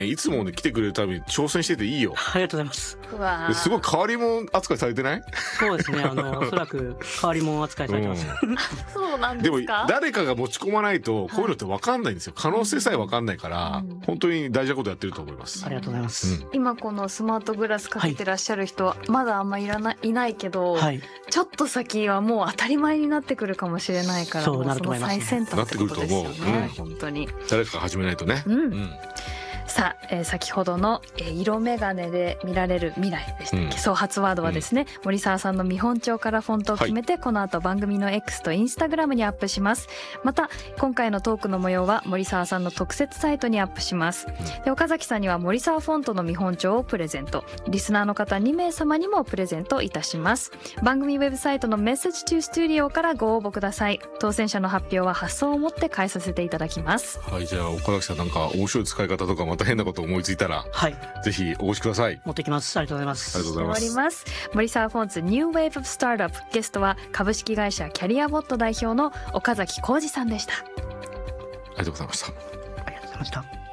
いつもね来てくれるたびに挑戦してていいよ。 ありがとうございます。 うわですごい変わり者扱いされてない？ そうですね、おそらく変わり者扱いされてます。 そうなんででもすか？ 誰かが持ち込まないとこういうのって分かんないんですよ。可能性さえ分かんないから本当に大事なことやってると思います。 ありがとうございます。 今このスマートグラスかけてらっしゃる人はまだあんまいないけど、 はい、 ちょっと先はもう当たり前になってくるかもしれないから、 そうなると思いますね。 その最先端ってことですよなってくると思うね。本当に誰かが始めないとね。 さあ、先ほどの、色眼鏡で見られる未来でしたっけ、創発ワードはですね、森澤さんの見本帳からフォントを決めて、この後番組の X とインスタグラムにアップします。また今回のトークの模様は森澤さんの特設サイトにアップします。で岡崎さんには森澤フォントの見本帳をプレゼント、リスナーの方2名様にもプレゼントいたします。番組ウェブサイトのメッセージトゥースタジオからご応募ください。当選者の発表は発送をもって返させていただきます。 はい、じゃあ岡崎さんなんか面白い使い方とかまた変なこと思いついたら、はい、ぜひお越しください。 持ってきます。ありがとうございます。 ありがとうございます。 森澤フォンツ New Wave of Startup、 ゲストは株式会社キャリアボット代表の岡崎浩二さんでした。 ありがとうございました。 ありがとうございました。